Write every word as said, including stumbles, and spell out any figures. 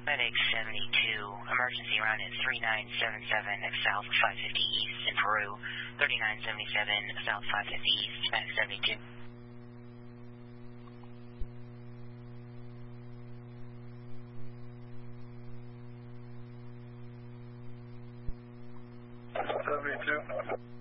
Medic seventy-two, emergency run at three nine seven seven South five fifty East in Peru, thirty-nine seventy-seven South five fifty East, Medic seventy-two. seventy-two.